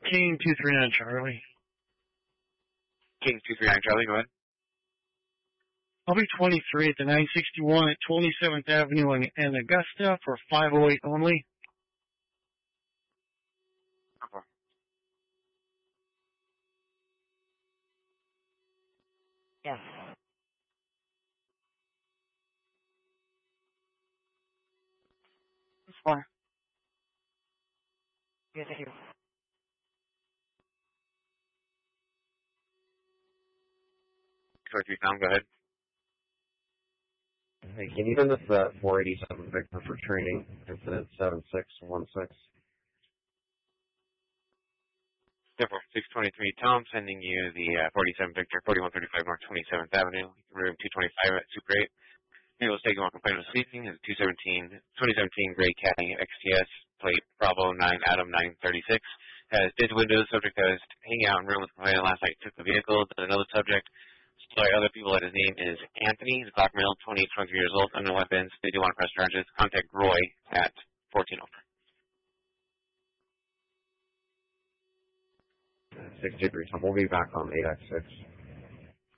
King 239 Charlie. King 239 Charlie, go ahead. I'll be 23 at the 961 at 27th Avenue in Augusta for 508 only. Okay. Yes. That's fine. Yes, thank you. Tom, go ahead. Hey, can you send us that 487 Victor for training, incident 7616? Therefore, 623 Tom, sending you the 47 Victor, 4135 North 27th Avenue, room 225 at Super 8. It was taken while complaining of sleeping is 2017 Gray Caddy XTS, plate Bravo 9 Adam 936. Has tinted windows. Subject has hanging out in room with complainant last night. Took the vehicle. Then another subject. Sorry, other people that his name is Anthony. He's a black male, 23 years old, unknown weapons. They do want to press charges. Contact Roy at 14 over. 623 Tom, we'll be back on 8x6.